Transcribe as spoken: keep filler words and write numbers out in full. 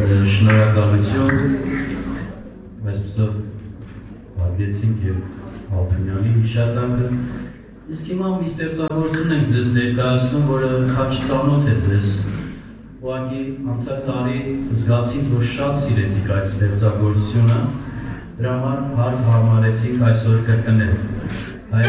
շնորհակալություն, այսպեսով պատկեցինք և Ալփինյանի հիշատակը, իսկ հիմա մի ստեղծագործություն ենք ձեզ ներկայացնում, որը քաչ ծանոթ է ձեզ, ուղղակի անցյալ տարի զգացինք, որ շատ սիրեցիք այդ ստեղծագործությունը, դրա համար հարկ հարմարեցինք այսօր կրկնել։